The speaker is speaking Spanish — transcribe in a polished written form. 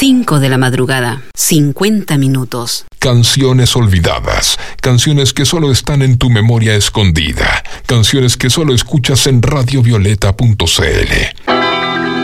5 de la madrugada, 50 minutos. Canciones olvidadas, canciones que solo están en tu memoria escondida, canciones que solo escuchas en radiovioleta.cl.